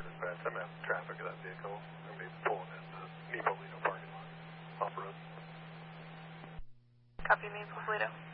Dispatch, I'm having traffic of that vehicle. I'm going to be pulling in the Maple Lido parking lot, off-road. Copy, Maple Lido.